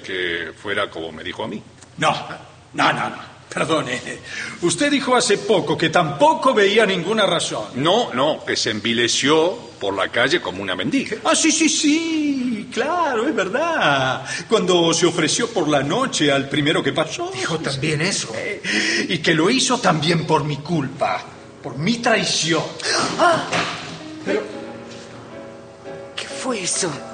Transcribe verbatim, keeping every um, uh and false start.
que fuera como me dijo a mí. No, no, no, no. Perdone. Usted dijo hace poco que tampoco veía ninguna razón. No, no, que se envileció por la calle como una mendiga. Ah, sí, sí, sí. Claro, es verdad. Cuando se ofreció por la noche al primero que pasó. Dijo también eso. Y que lo hizo también por mi culpa. Por mi traición. Ah. Pero... ¿Qué fue eso?